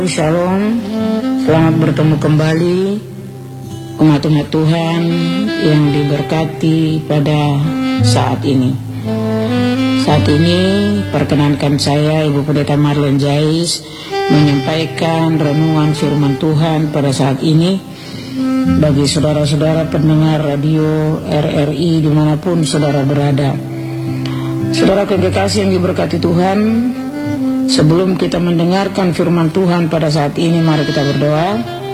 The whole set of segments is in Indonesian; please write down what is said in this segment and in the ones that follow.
Shalom, selamat bertemu kembali umat-umat Tuhan yang diberkati pada saat ini. Saat ini perkenankan saya Ibu Pendeta Marlene Jais menyampaikan renungan firman Tuhan pada saat ini bagi saudara-saudara pendengar radio RRI dimanapun saudara berada. Saudara kekasih yang diberkati Tuhan, sebelum kita mendengarkan firman Tuhan pada saat ini, mari kita berdoa.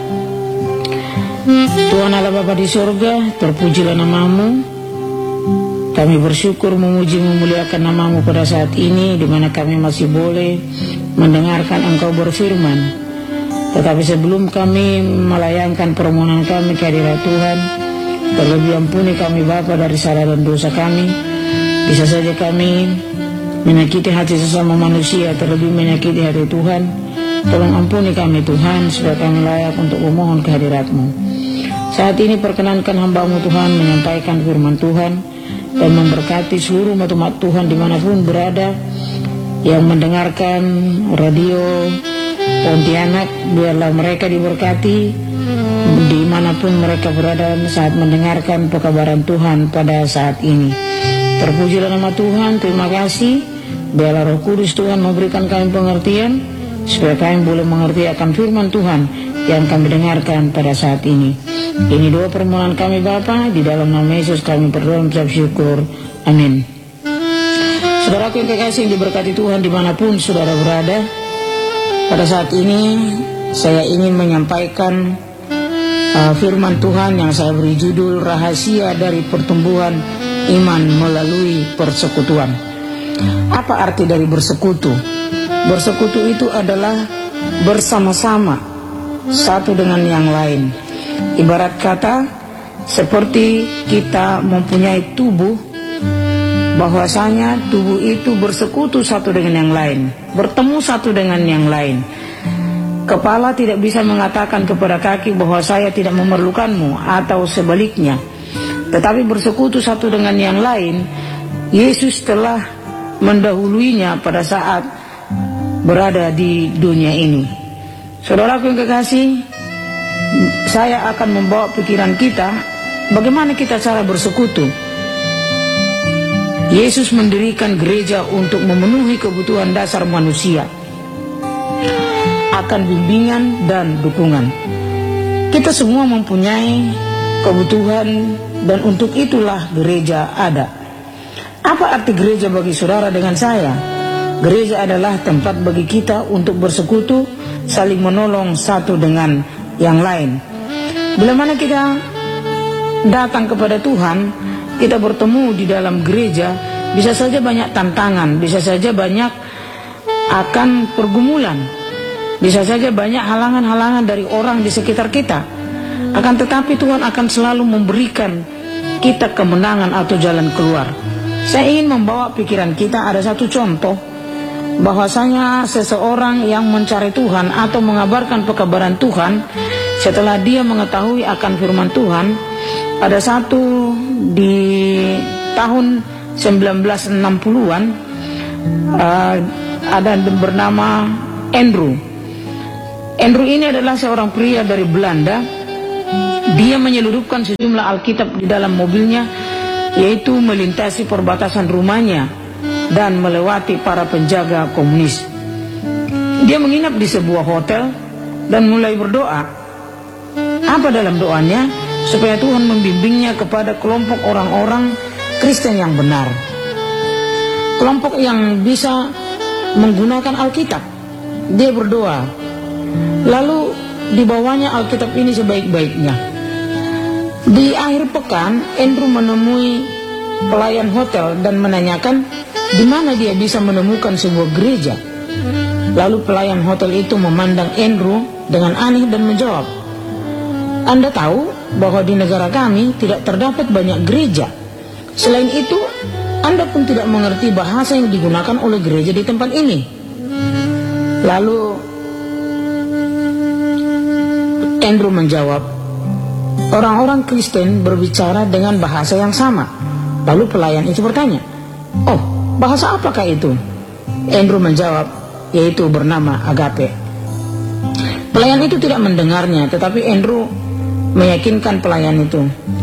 Tuhan Allah Bapa di surga, terpujilah nama-Mu. Kami bersyukur, memuji, memuliakan nama-Mu pada saat ini, di mana kami masih boleh mendengarkan Engkau berfirman. Tetapi sebelum kami melayangkan permohonan kami ke hadirat Tuhan, terlebih ampuni kami Bapa dari salah dan dosa kami. Bisa saja kami menyakiti hati sesama manusia, terlebih menyakiti hati Tuhan. Tolong ampuni kami Tuhan, supaya kami layak untuk memohon kehadirat-Mu. Saat ini perkenankan hamba-Mu Tuhan menyampaikan firman Tuhan dan memberkati seluruh umat Tuhan dimanapun berada yang mendengarkan radio Pontianak. Biarlah mereka diberkati dimanapun mereka berada saat mendengarkan pekabaran Tuhan pada saat ini. Terpujilah nama Tuhan, terima kasih. Biarlah Roh Kudus Tuhan memberikan kami pengertian, supaya kami boleh mengerti akan firman Tuhan yang kami dengarkan pada saat ini. Ini doa permohonan kami Bapa, di dalam nama Yesus kami berdoa mengucap syukur. Amin. Saudaraku yang kekasih yang diberkati Tuhan dimanapun saudara berada, pada saat ini saya ingin menyampaikan firman Tuhan yang saya beri judul Rahasia dari Pertumbuhan Iman Melalui Persekutuan. Apa arti dari bersekutu? Bersekutu itu adalah bersama-sama satu dengan yang lain. Ibarat kata seperti kita mempunyai tubuh, bahwasanya tubuh itu bersekutu satu dengan yang lain, bertemu satu dengan yang lain. Kepala tidak bisa mengatakan kepada kaki bahwa saya tidak memerlukanmu, atau sebaliknya. Tetapi bersekutu satu dengan yang lain, Yesus telah mendahuluinya pada saat berada di dunia ini. Saudaraku yang kekasih, saya akan membawa pikiran kita bagaimana kita cara bersekutu. Yesus mendirikan gereja untuk memenuhi kebutuhan dasar manusia akan bimbingan dan dukungan. Kita semua mempunyai kebutuhan, dan untuk itulah gereja ada. Apa arti gereja bagi saudara dengan saya? Gereja adalah tempat bagi kita untuk bersekutu, saling menolong satu dengan yang lain. Bila mana kita datang kepada Tuhan, kita bertemu di dalam gereja, bisa saja banyak tantangan, bisa saja banyak akan pergumulan, bisa saja banyak halangan-halangan dari orang di sekitar kita. Akan tetapi Tuhan akan selalu memberikan kita kemenangan atau jalan keluar. Saya ingin membawa pikiran kita, ada satu contoh bahwasanya seseorang yang mencari Tuhan atau mengabarkan pekabaran Tuhan, setelah dia mengetahui akan firman Tuhan, ada satu di tahun 1960-an, ada bernama Andrew. Andrew ini adalah seorang pria dari Belanda. Dia menyeludupkan sejumlah Alkitab di dalam mobilnya, yaitu melintasi perbatasan rumahnya dan melewati para penjaga komunis. Dia menginap di sebuah hotel dan mulai berdoa. Apa dalam doanya? Supaya Tuhan membimbingnya kepada kelompok orang-orang Kristen yang benar, kelompok yang bisa menggunakan Alkitab. Dia berdoa, lalu dibawanya Alkitab ini sebaik-baiknya. Di akhir pekan, Andrew menemui pelayan hotel dan menanyakan di mana dia bisa menemukan sebuah gereja. Lalu pelayan hotel itu memandang Andrew dengan aneh dan menjawab, Anda tahu bahwa di negara kami tidak terdapat banyak gereja. Selain itu, Anda pun tidak mengerti bahasa yang digunakan oleh gereja di tempat ini. Lalu Andrew menjawab, orang-orang Kristen berbicara dengan bahasa yang sama. Lalu pelayan itu bertanya, oh, bahasa apakah itu? Andrew menjawab, yaitu bernama agape. Pelayan itu tidak mendengarnya, tetapi Andrew meyakinkan pelayan itu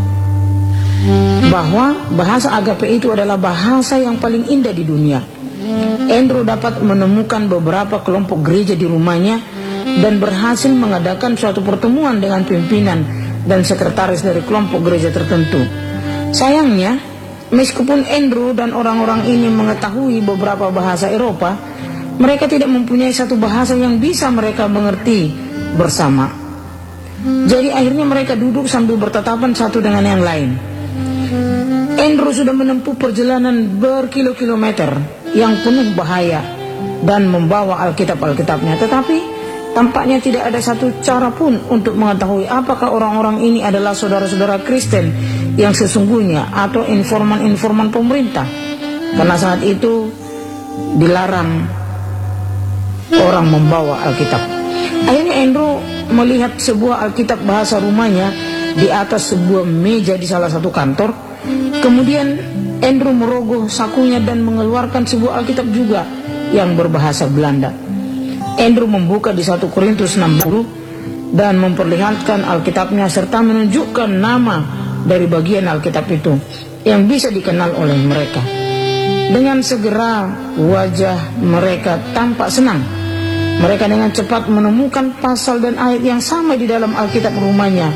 bahwa bahasa agape itu adalah bahasa yang paling indah di dunia. Andrew dapat menemukan beberapa kelompok gereja di rumahnya dan berhasil mengadakan suatu pertemuan dengan pimpinan dan sekretaris dari kelompok gereja tertentu. Sayangnya, meskipun Andrew dan orang-orang ini mengetahui beberapa bahasa Eropa, mereka tidak mempunyai satu bahasa yang bisa mereka mengerti bersama. Jadi akhirnya mereka duduk sambil bertatapan satu dengan yang lain. Andrew sudah menempuh perjalanan berkilo-kilometer yang penuh bahaya dan membawa Alkitab-Alkitabnya, tetapi tampaknya tidak ada satu cara pun untuk mengetahui apakah orang-orang ini adalah saudara-saudara Kristen yang sesungguhnya atau informan-informan pemerintah, karena saat itu dilarang orang membawa Alkitab. Akhirnya Andrew melihat sebuah Alkitab bahasa rumahnya di atas sebuah meja di salah satu kantor. Kemudian Andrew merogoh sakunya dan mengeluarkan sebuah Alkitab juga yang berbahasa Belanda. Andrew membuka di 1 Korintus 60 dan memperlihatkan Alkitabnya serta menunjukkan nama dari bagian Alkitab itu yang bisa dikenal oleh mereka. Dengan segera wajah mereka tampak senang. Mereka dengan cepat menemukan pasal dan ayat yang sama di dalam Alkitab rumahnya.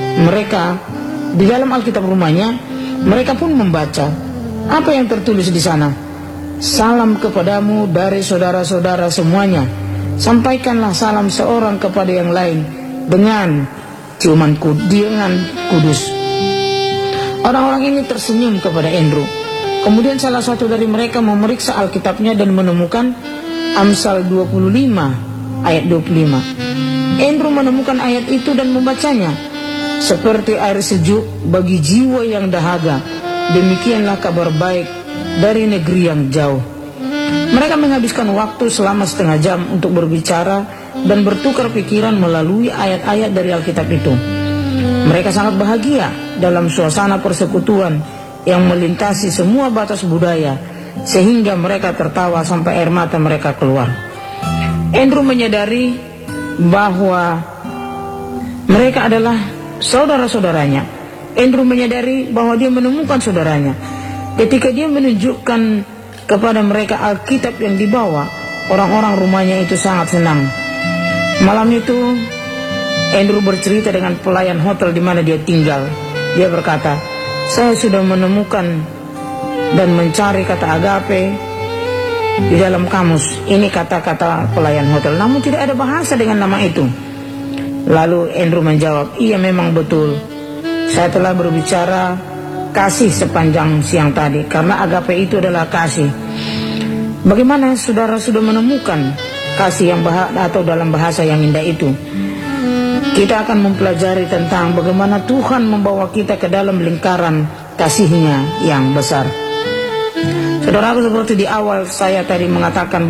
Mereka pun membaca apa yang tertulis di sana. Salam kepadamu dari saudara-saudara semuanya. Sampaikanlah salam seorang kepada yang lain dengan ciuman kudus. Orang-orang ini tersenyum kepada Andrew. Kemudian salah satu dari mereka memeriksa Alkitabnya dan menemukan Amsal 25 ayat 25. Andrew menemukan ayat itu dan membacanya. Seperti air sejuk bagi jiwa yang dahaga, demikianlah kabar baik dari negeri yang jauh. Mereka menghabiskan waktu selama setengah jam untuk berbicara dan bertukar pikiran melalui ayat-ayat dari Alkitab itu. Mereka sangat bahagia dalam suasana persekutuan yang melintasi semua batas budaya, sehingga mereka tertawa sampai air mata mereka keluar. Andrew menyadari bahwa mereka adalah saudara-saudaranya. Andrew menyadari bahwa dia menemukan saudaranya. Ketika dia menunjukkan kepada mereka Alkitab yang dibawa, orang-orang rumahnya itu sangat senang. Malam itu Andrew bercerita dengan pelayan hotel di mana dia tinggal. Dia berkata, "Saya sudah menemukan dan mencari kata agape di dalam kamus. Ini kata-kata pelayan hotel, namun tidak ada bahasa dengan nama itu." Lalu Andrew menjawab, "Iya, memang betul. Saya telah berbicara kasih sepanjang siang tadi, karena agape itu adalah kasih." Bagaimana saudara sudah menemukan kasih yang atau dalam bahasa yang indah itu? Kita akan mempelajari tentang bagaimana Tuhan membawa kita ke dalam lingkaran kasih-Nya yang besar. Saudaraku, seperti di awal saya tadi mengatakan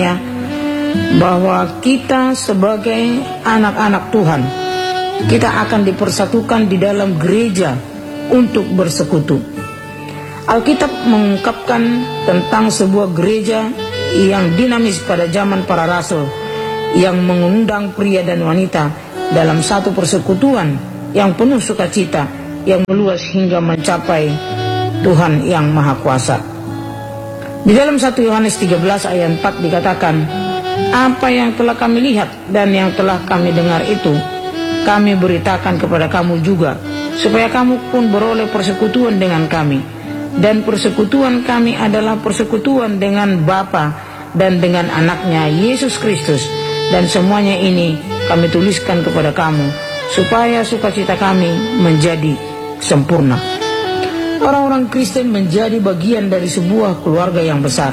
bahwa kita sebagai anak-anak Tuhan, kita akan dipersatukan di dalam gereja untuk bersekutu. Alkitab mengungkapkan tentang sebuah gereja yang dinamis pada zaman para rasul, yang mengundang pria dan wanita dalam satu persekutuan yang penuh sukacita, yang meluas hingga mencapai Tuhan yang Maha Kuasa. Di dalam 1 Yohanes 13 ayat 4 dikatakan, "Apa yang telah kami lihat dan yang telah kami dengar itu, kami beritakan kepada kamu juga, supaya kamu pun beroleh persekutuan dengan kami. Dan persekutuan kami adalah persekutuan dengan Bapa dan dengan Anaknya Yesus Kristus. Dan semuanya ini kami tuliskan kepada kamu, supaya sukacita kami menjadi sempurna." Orang-orang Kristen menjadi bagian dari sebuah keluarga yang besar.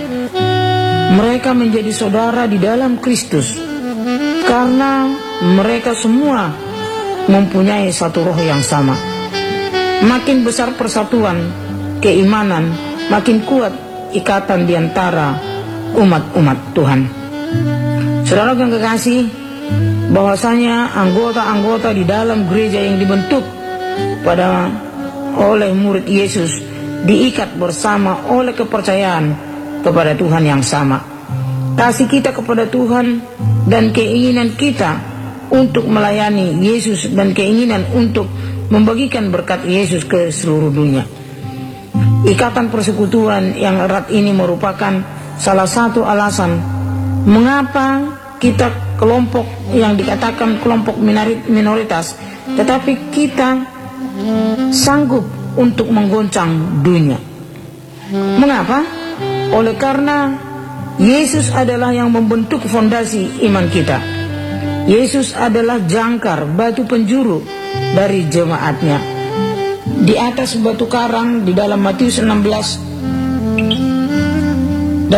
Mereka menjadi saudara di dalam Kristus karena mereka semua mempunyai satu roh yang sama. Makin besar persatuan keimanan, makin kuat ikatan di antara umat-umat Tuhan. Saudara yang kekasih, bahwasanya anggota-anggota di dalam gereja yang dibentuk oleh murid Yesus diikat bersama oleh kepercayaan kepada Tuhan yang sama. Kasih kita kepada Tuhan dan keinginan kita untuk melayani Yesus dan keinginan untuk membagikan berkat Yesus ke seluruh dunia. Ikatan persekutuan yang erat ini merupakan salah satu alasan mengapa kita kelompok yang dikatakan kelompok minoritas, tetapi kita sanggup untuk menggoncang dunia. Mengapa? Oleh karena Yesus adalah yang membentuk fondasi iman kita. Yesus adalah jangkar, batu penjuru dari jemaatnya. Di atas batu karang di dalam Matius 16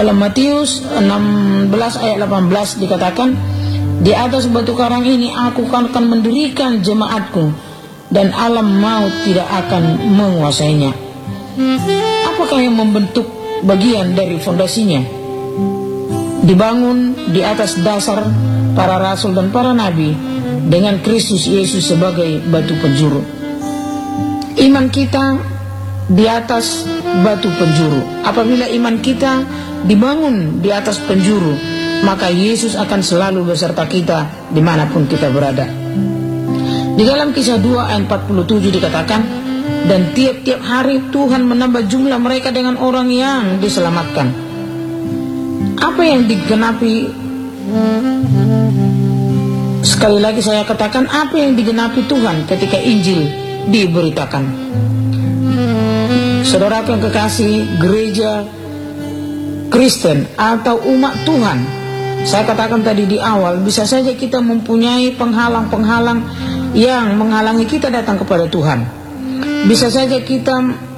ayat 18 dikatakan, di atas batu karang ini aku akan mendirikan jemaatku dan alam maut tidak akan menguasainya. Apakah yang membentuk bagian dari fondasinya? Dibangun di atas dasar para rasul dan para nabi dengan Kristus Yesus sebagai batu penjuru. Iman kita di atas batu penjuru. Apabila iman kita dibangun di atas penjuru, maka Yesus akan selalu beserta kita dimanapun kita berada. Di dalam Kisah 2 ayat 47 dikatakan, dan tiap-tiap hari Tuhan menambah jumlah mereka dengan orang yang diselamatkan. Apa yang digenapi? Sekali lagi saya katakan, apa yang digenapi Tuhan ketika Injil diberitakan? Saudara yang kekasih, gereja Kristen atau umat Tuhan, saya katakan tadi di awal, bisa saja kita mempunyai penghalang-penghalang yang menghalangi kita datang kepada Tuhan. Bisa saja kita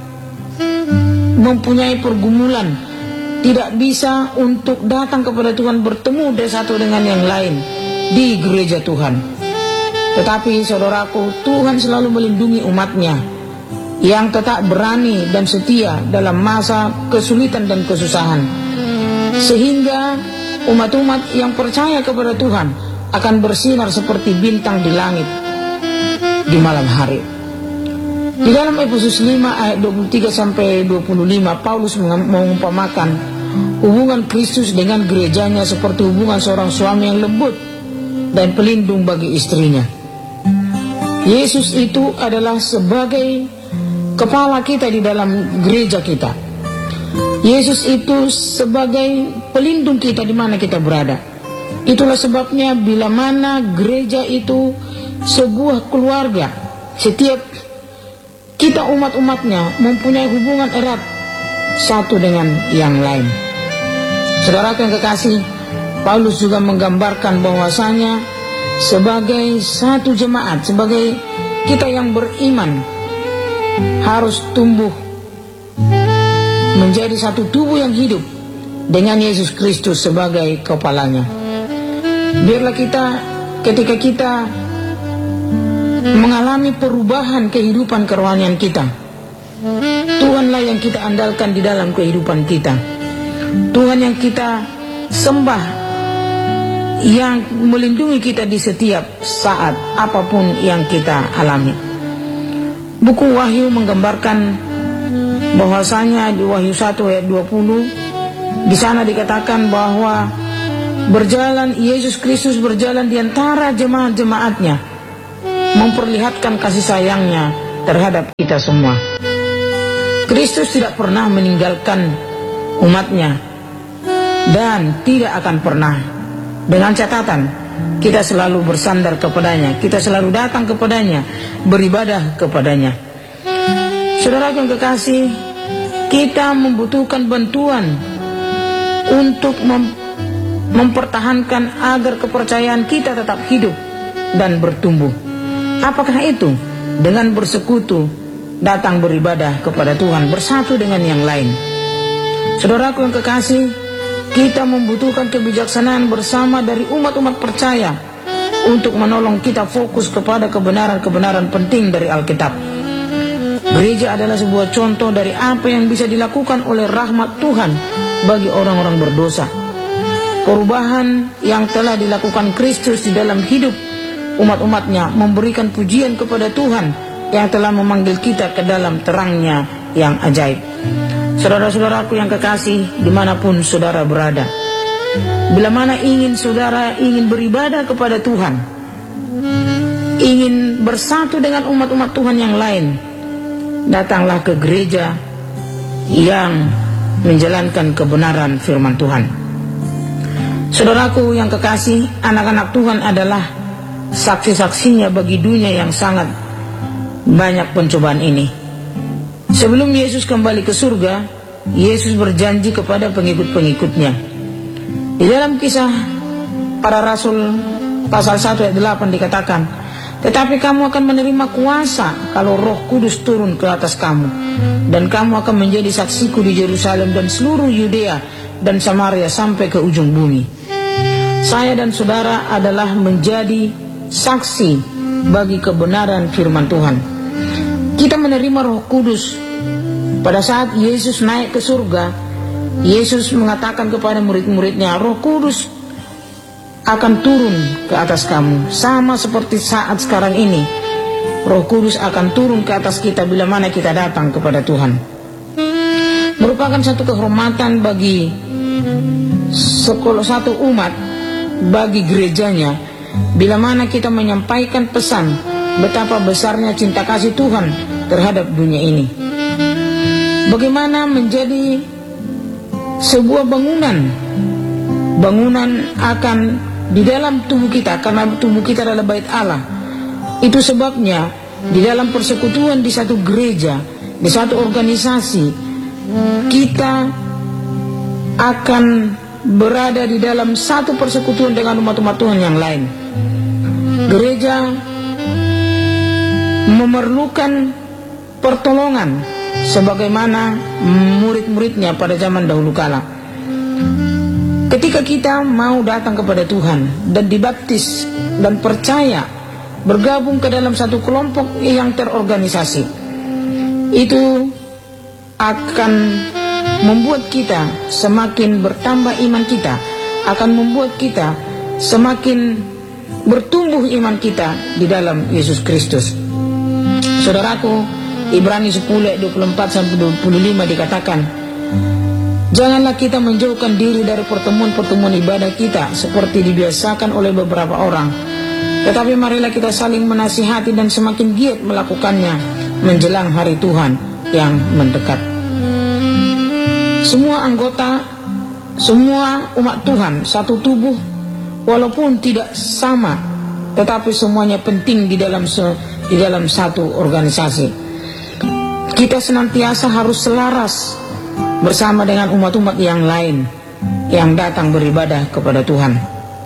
mempunyai pergumulan, tidak bisa untuk datang kepada Tuhan, bertemu satu dengan yang lain di gereja Tuhan. Tetapi saudaraku, Tuhan selalu melindungi umatnya yang tetap berani dan setia dalam masa kesulitan dan kesusahan, sehingga umat-umat yang percaya kepada Tuhan akan bersinar seperti bintang di langit di malam hari. Di dalam Efesus 5 ayat 23-25, Paulus mengumpamakan hubungan Kristus dengan gerejanya seperti hubungan seorang suami yang lembut dan pelindung bagi istrinya. Yesus itu adalah sebagai kepala kita di dalam gereja kita. Yesus itu sebagai pelindung kita di mana kita berada. Itulah sebabnya bila mana gereja itu sebuah keluarga, setiap kita umat-umatnya mempunyai hubungan erat satu dengan yang lain. Saudara yang kekasih, Paulus juga menggambarkan bahwasanya sebagai satu jemaat, sebagai kita yang beriman harus tumbuh menjadi satu tubuh yang hidup dengan Yesus Kristus sebagai kepalanya. Biarlah kita, ketika kita mengalami perubahan kehidupan kerohanian kita, Tuhanlah yang kita andalkan di dalam kehidupan kita. Tuhan yang kita sembah, yang melindungi kita di setiap saat apapun yang kita alami. Buku Wahyu menggambarkan bahwasanya di Wahyu 1 ayat 20, di sana dikatakan bahwa Yesus Kristus berjalan di antara jemaat-jemaatnya, memperlihatkan kasih sayangnya terhadap kita semua. Kristus tidak pernah meninggalkan umatnya dan tidak akan pernah, dengan catatan kita selalu bersandar kepadanya, kita selalu datang kepadanya, beribadah kepadanya. Saudara yang kekasih, kita membutuhkan bantuan untuk mempertahankan agar kepercayaan kita tetap hidup dan bertumbuh. Apakah itu? Dengan bersekutu, datang beribadah kepada Tuhan, bersatu dengan yang lain. Saudaraku yang kekasih, kita membutuhkan kebijaksanaan bersama dari umat-umat percaya untuk menolong kita fokus kepada kebenaran-kebenaran penting dari Alkitab. Gereja adalah sebuah contoh dari apa yang bisa dilakukan oleh rahmat Tuhan bagi orang-orang berdosa. Perubahan yang telah dilakukan Kristus di dalam hidup umat-umatnya memberikan pujian kepada Tuhan yang telah memanggil kita ke dalam terangnya yang ajaib. Saudara-saudaraku yang kekasih, dimanapun saudara berada, bila mana saudara ingin beribadah kepada Tuhan, ingin bersatu dengan umat-umat Tuhan yang lain, datanglah ke gereja yang menjalankan kebenaran firman Tuhan. Saudaraku yang kekasih, anak-anak Tuhan adalah saksi-saksinya bagi dunia yang sangat banyak pencobaan ini. Sebelum Yesus kembali ke surga, Yesus berjanji kepada pengikut-pengikutnya. Di dalam Kisah Para Rasul pasal 1 ayat 8 dikatakan, tetapi kamu akan menerima kuasa kalau Roh Kudus turun ke atas kamu, dan kamu akan menjadi saksiku di Yerusalem dan seluruh Yudea dan Samaria sampai ke ujung bumi. Saya dan saudara adalah menjadi saksi bagi kebenaran firman Tuhan. Kita menerima Roh Kudus. Pada saat Yesus naik ke surga, Yesus mengatakan kepada murid-muridnya, Roh Kudus akan turun ke atas kamu. Sama seperti saat sekarang ini, Roh Kudus akan turun ke atas kita bila mana kita datang kepada Tuhan. Merupakan satu kehormatan bagi satu umat, bagi gerejanya, bila mana kita menyampaikan pesan betapa besarnya cinta kasih Tuhan terhadap dunia ini. Bagaimana menjadi sebuah bangunan akan di dalam tubuh kita, karena tubuh kita adalah bait Allah. Itu sebabnya di dalam persekutuan di satu gereja, di satu organisasi, kita akan berada di dalam satu persekutuan dengan umat-umat Tuhan yang lain. Gereja memerlukan pertolongan sebagaimana murid-muridnya pada zaman dahulu kala. Ketika kita mau datang kepada Tuhan dan dibaptis dan percaya bergabung ke dalam satu kelompok yang terorganisasi, itu akan membuat kita semakin bertambah iman kita, akan membuat kita semakin bertumbuh iman kita di dalam Yesus Kristus. Saudaraku, Ibrani 10 ayat 24-25 dikatakan, janganlah kita menjauhkan diri dari pertemuan-pertemuan ibadah kita seperti dibiasakan oleh beberapa orang, tetapi marilah kita saling menasihati dan semakin giat melakukannya menjelang hari Tuhan yang mendekat. Semua anggota, semua umat Tuhan satu tubuh, walaupun tidak sama, tetapi semuanya penting di dalam satu organisasi. Kita senantiasa harus selaras bersama dengan umat-umat yang lain yang datang beribadah kepada Tuhan.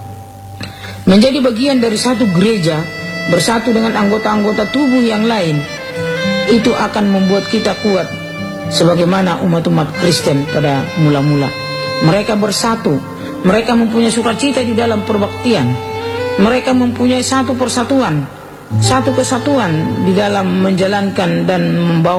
Menjadi bagian dari satu gereja, bersatu dengan anggota-anggota tubuh yang lain, itu akan membuat kita kuat sebagaimana umat-umat Kristen pada mula-mula. Mereka bersatu, mereka mempunyai sukacita di dalam perbaktian, mereka mempunyai satu persatuan, satu kesatuan di dalam menjalankan dan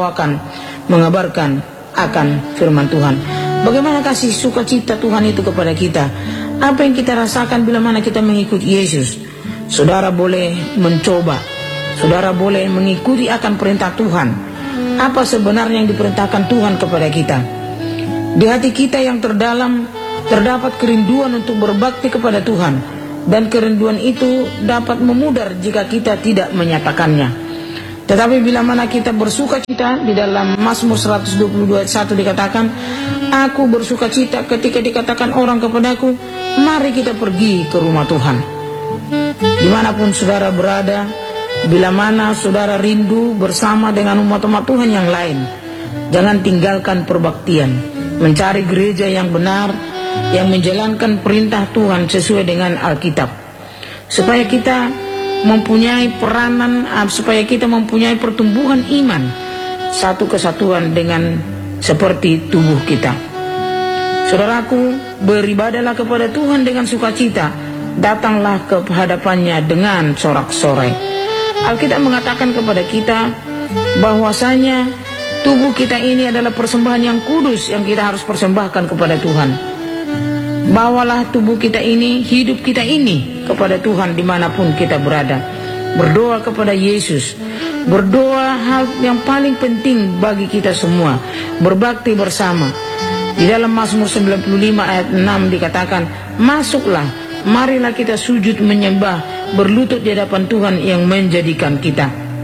mengabarkan akan firman Tuhan. Bagaimana kasih sukacita Tuhan itu kepada kita? Apa yang kita rasakan bila mana kita mengikuti Yesus? Saudara boleh mencoba, saudara boleh mengikuti akan perintah Tuhan. Apa sebenarnya yang diperintahkan Tuhan kepada kita? Di hati kita yang terdalam terdapat kerinduan untuk berbakti kepada Tuhan, dan kerinduan itu dapat memudar jika kita tidak menyatakannya. Tetapi bila mana kita bersuka cita, di dalam Mazmur 122 ayat 1 dikatakan, aku bersuka cita ketika dikatakan orang kepadaku, mari kita pergi ke rumah Tuhan. Dimanapun saudara berada, bila mana saudara rindu bersama dengan umat-umat Tuhan yang lain, jangan tinggalkan perbaktian, mencari gereja yang benar, yang menjalankan perintah Tuhan sesuai dengan Alkitab, supaya kita mempunyai peranan, supaya kita mempunyai pertumbuhan iman, satu kesatuan dengan seperti tubuh kita. Saudaraku, beribadahlah kepada Tuhan dengan sukacita, datanglah ke hadapannya dengan sorak-sorai. Alkitab mengatakan kepada kita bahwasanya tubuh kita ini adalah persembahan yang kudus yang kita harus persembahkan kepada Tuhan. Bawalah tubuh kita ini, hidup kita ini kepada Tuhan dimanapun kita berada. Berdoa kepada Yesus. Berdoa hal yang paling penting bagi kita semua, berbakti bersama. Di dalam Mazmur 95 ayat 6 dikatakan, masuklah, marilah kita sujud menyembah berlutut di hadapan Tuhan yang menjadikan kita.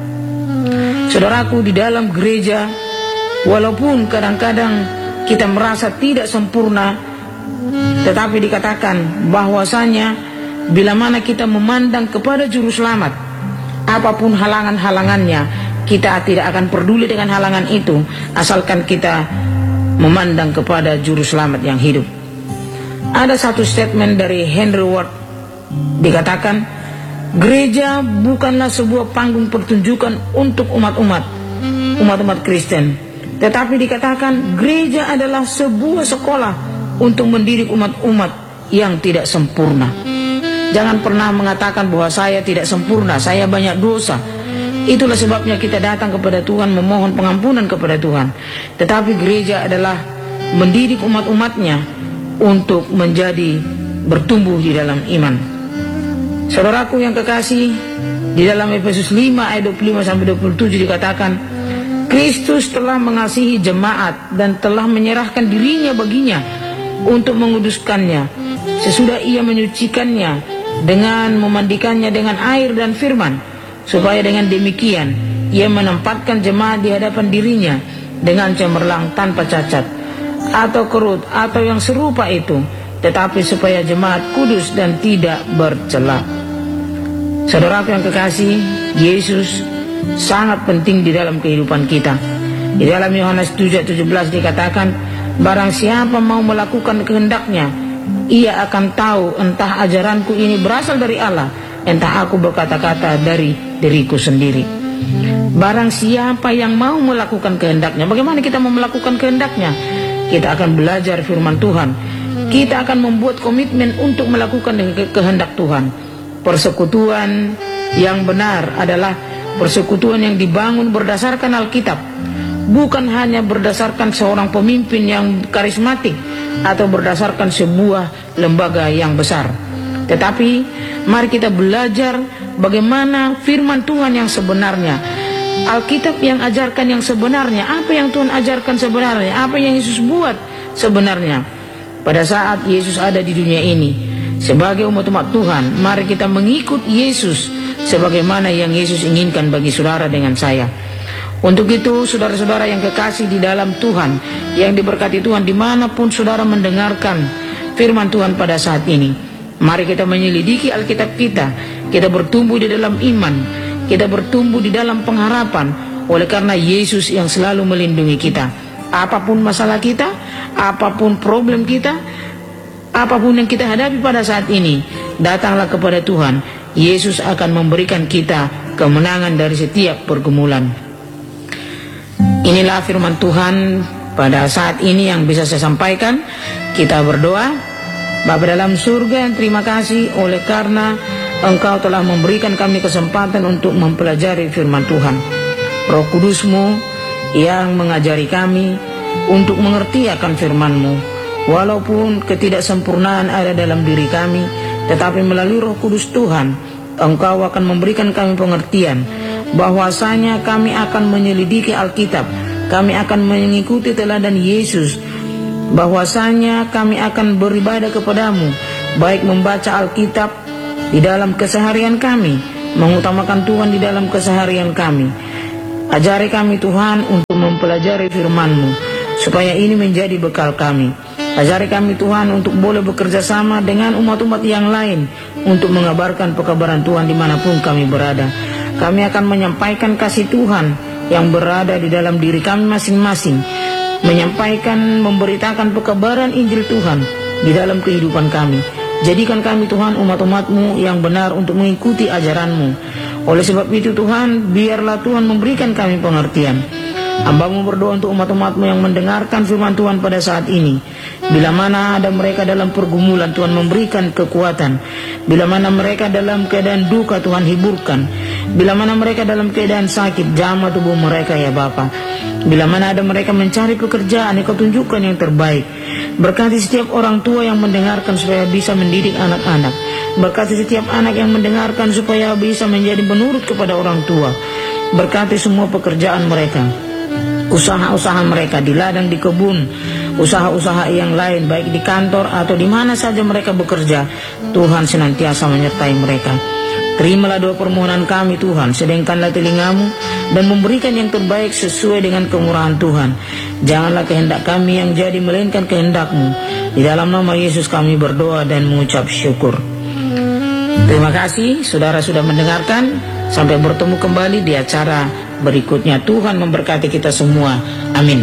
Saudaraku, di dalam gereja, walaupun kadang-kadang kita merasa tidak sempurna, tetapi dikatakan bahwasanya bila mana kita memandang kepada juru selamat, apapun halangan-halangannya, kita tidak akan peduli dengan halangan itu, asalkan kita memandang kepada juru selamat yang hidup. Ada satu statement dari Henry Ward, dikatakan, gereja bukanlah sebuah panggung pertunjukan untuk umat-umat Kristen, tetapi dikatakan gereja adalah sebuah sekolah untuk mendidik umat-umat yang tidak sempurna. Jangan pernah mengatakan bahwa saya tidak sempurna, saya banyak dosa. Itulah sebabnya kita datang kepada Tuhan, memohon pengampunan kepada Tuhan. Tetapi gereja adalah mendidik umat-umatnya untuk menjadi bertumbuh di dalam iman. Saudaraku yang kekasih, di dalam Efesus 5 ayat 25-27 dikatakan, Kristus telah mengasihi jemaat dan telah menyerahkan dirinya baginya untuk menguduskannya, sesudah ia menyucikannya dengan memandikannya dengan air dan firman, supaya dengan demikian ia menempatkan jemaat di hadapan dirinya dengan cemerlang, tanpa cacat atau kerut atau yang serupa itu, tetapi supaya jemaat kudus dan tidak bercela. Saudaraku yang kekasih, Yesus sangat penting di dalam kehidupan kita. Di dalam Yohanes 7:17 dikatakan, barang siapa mau melakukan kehendaknya, ia akan tahu entah ajaranku ini berasal dari Allah, entah aku berkata-kata dari diriku sendiri. Barang siapa yang mau melakukan kehendaknya, bagaimana kita mau melakukan kehendaknya? Kita akan belajar firman Tuhan. Kita akan membuat komitmen untuk melakukan kehendak Tuhan. Persekutuan yang benar adalah persekutuan yang dibangun berdasarkan Alkitab, bukan hanya berdasarkan seorang pemimpin yang karismatik atau berdasarkan sebuah lembaga yang besar. Tetapi mari kita belajar bagaimana firman Tuhan yang sebenarnya, Alkitab yang ajarkan yang sebenarnya, apa yang Tuhan ajarkan sebenarnya, apa yang Yesus buat sebenarnya. Pada saat Yesus ada di dunia ini, sebagai umat-umat Tuhan, mari kita mengikut Yesus sebagaimana yang Yesus inginkan bagi saudara dengan saya. Untuk itu, saudara-saudara yang kekasih di dalam Tuhan, yang diberkati Tuhan dimanapun saudara mendengarkan firman Tuhan pada saat ini, mari kita menyelidiki Alkitab kita bertumbuh di dalam iman, kita bertumbuh di dalam pengharapan, oleh karena Yesus yang selalu melindungi kita. Apapun masalah kita, apapun problem kita, apapun yang kita hadapi pada saat ini, datanglah kepada Tuhan. Yesus akan memberikan kita kemenangan dari setiap pergumulan. Inilah firman Tuhan pada saat ini yang bisa saya sampaikan. Kita berdoa. Bapa dalam surga, terima kasih oleh karena Engkau telah memberikan kami kesempatan untuk mempelajari firman Tuhan. Roh Kudus-Mu yang mengajari kami untuk mengerti akan firman-Mu. Walaupun ketidaksempurnaan ada dalam diri kami, tetapi melalui Roh Kudus Tuhan, Engkau akan memberikan kami pengertian bahwasanya kami akan menyelidiki Alkitab, kami akan mengikuti teladan Yesus, bahwasanya kami akan beribadah kepadamu, baik membaca Alkitab di dalam keseharian kami, mengutamakan Tuhan di dalam keseharian kami. Ajari kami Tuhan untuk mempelajari firman-Mu, supaya ini menjadi bekal kami. Ajari kami Tuhan untuk boleh bekerja sama dengan umat-umat yang lain untuk mengabarkan pekabaran Tuhan dimanapun kami berada. Kami akan menyampaikan kasih Tuhan yang berada di dalam diri kami masing-masing, menyampaikan, memberitakan pekabaran Injil Tuhan di dalam kehidupan kami. Jadikan kami Tuhan umat-umat-Mu yang benar untuk mengikuti ajaran-Mu. Oleh sebab itu Tuhan, biarlah Tuhan memberikan kami pengertian. Hamba-Mu berdoa untuk umat-umat-Mu yang mendengarkan firman Tuhan pada saat ini. Bila mana ada mereka dalam pergumulan, Tuhan memberikan kekuatan. Bila mana mereka dalam keadaan duka, Tuhan hiburkan. Bila mana mereka dalam keadaan sakit, jamah tubuh mereka ya Bapa. Bila mana ada mereka mencari pekerjaan, Engkau tunjukkan yang terbaik. Berkati setiap orang tua yang mendengarkan supaya bisa mendidik anak-anak. Berkati setiap anak yang mendengarkan supaya bisa menjadi penurut kepada orang tua. Berkati semua pekerjaan mereka, usaha-usaha mereka di ladang, di kebun, usaha-usaha yang lain, baik di kantor atau di mana saja mereka bekerja. Tuhan senantiasa menyertai mereka. Terimalah doa permohonan kami Tuhan, sedengkanlah telingamu dan memberikan yang terbaik sesuai dengan kemurahan Tuhan. Janganlah kehendak kami yang jadi, melainkan kehendak-Mu. Di dalam nama Yesus kami berdoa dan mengucap syukur. Terima kasih saudara sudah mendengarkan. Sampai bertemu kembali di acara berikutnya. Tuhan memberkati kita semua. Amin.